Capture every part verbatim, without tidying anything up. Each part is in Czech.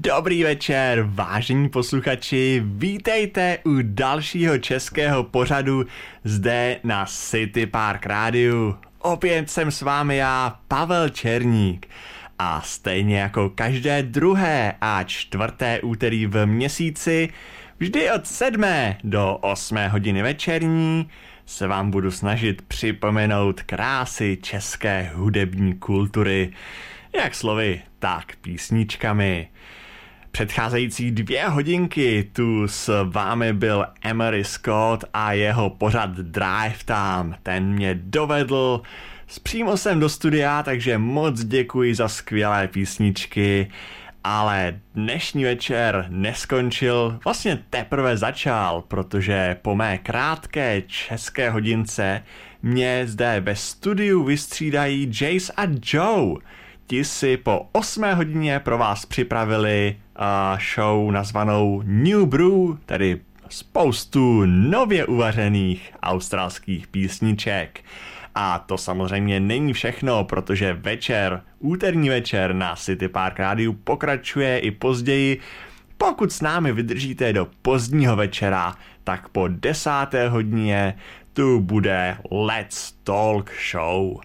Dobrý večer, vážení posluchači, vítejte u dalšího českého pořadu zde na City Park Rádiu. Opět jsem s vámi já, Pavel Černík. A stejně jako každé druhé a čtvrté úterý v měsíci, vždy od sedmé do osmé hodiny večerní, se vám budu snažit připomenout krásy české hudební kultury, jak slovy, tak písničkami. Předcházející dvě hodinky tu s vámi byl Emery Scott a jeho pořad Drive Time. Ten mě dovedl přímo sem do studia, takže moc děkuji za skvělé písničky. Ale dnešní večer neskončil, vlastně teprve začal, protože po mé krátké české hodince mě zde ve studiu vystřídají Jace a Joe. Ti si po osmé hodině pro vás připravili uh, show nazvanou New Brew, tedy spoustu nově uvařených australských písniček. A to samozřejmě není všechno, protože večer, úterní večer na City Park Rádiu pokračuje i později. Pokud s námi vydržíte do pozdního večera, tak po desáté hodině tu bude Let's Talk Show.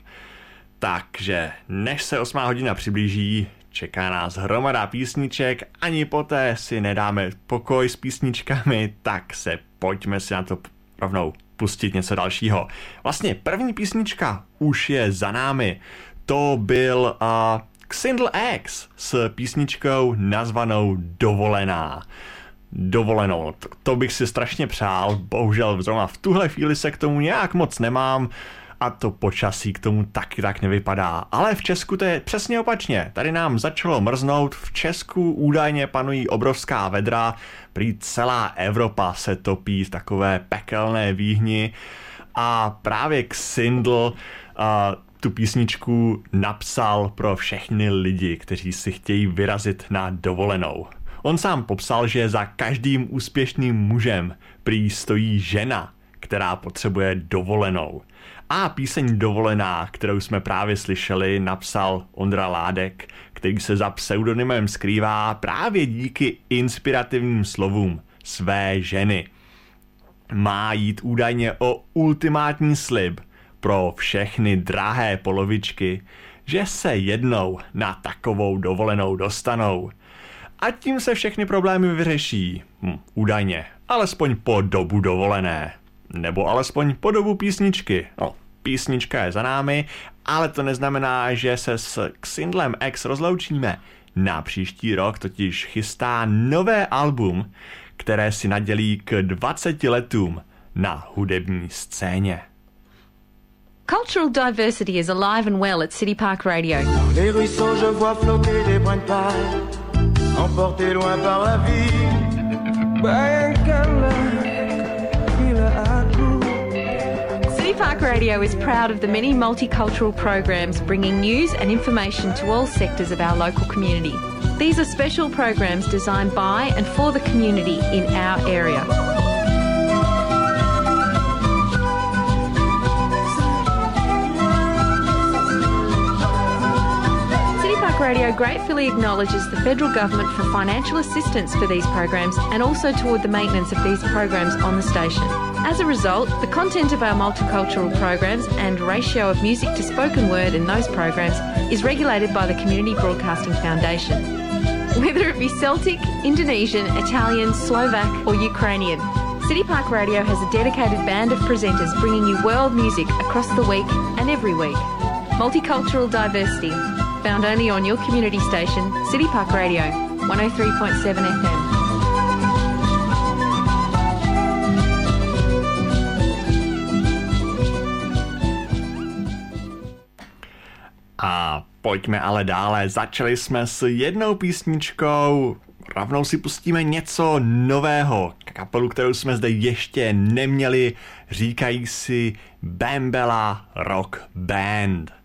Takže než se osmá hodina přiblíží, čeká nás hromada písniček, ani poté si nedáme pokoj s písničkami, tak se pojďme si na to rovnou pustit něco dalšího. Vlastně první písnička už je za námi. To byl uh, Xindl X s písničkou nazvanou Dovolená. Dovolenou, to, to bych si strašně přál, bohužel zrovna v tuhle chvíli se k tomu nějak moc nemám a to počasí k tomu taky tak nevypadá. Ale v Česku to je přesně opačně. Tady nám začalo mrznout, v Česku údajně panují obrovská vedra, prý celá Evropa se topí v takové pekelné výhni a právě Xindl uh, tu písničku napsal pro všechny lidi, kteří si chtějí vyrazit na dovolenou. On sám popsal, že za každým úspěšným mužem prý stojí žena, která potřebuje dovolenou. A píseň Dovolená, kterou jsme právě slyšeli, napsal Ondra Ládek, který se za pseudonymem skrývá právě díky inspirativním slovům své ženy. Má jít údajně o ultimátní slib pro všechny drahé polovičky, že se jednou na takovou dovolenou dostanou. A tím se všechny problémy vyřeší. Hm, údajně, alespoň po dobu dovolené. Nebo alespoň po dobu písničky. No, písnička je za námi, ale to neznamená, že se s Xindlem X rozloučíme. Na příští rok totiž chystá nové album, které si nadělí k dvaceti letům na hudební scéně. Cultural diversity is alive and well at City Park Radio. Dans les ruisseaux, je vois flotter des brins de paille, emportés loin par la vie. City Park Radio is proud of the many multicultural programs bringing news and information to all sectors of our local community. These are special programs designed by and for the community in our area. Radio gratefully acknowledges the federal government for financial assistance for these programs and also toward the maintenance of these programs on the station. As a result, the content of our multicultural programs and ratio of music to spoken word in those programs is regulated by the Community Broadcasting Foundation. Whether it be Celtic, Indonesian, Italian, Slovak or Ukrainian, City Park Radio has a dedicated band of presenters bringing you world music across the week and every week. Multicultural diversity, found only on your community station, City Park Radio, one oh three point seven F M. A pojďme ale dále. Začali jsme s jednou písničkou, rovnou si pustíme něco nového. Kapelu, kterou jsme zde ještě neměli, říkají si Bambela Rock Band.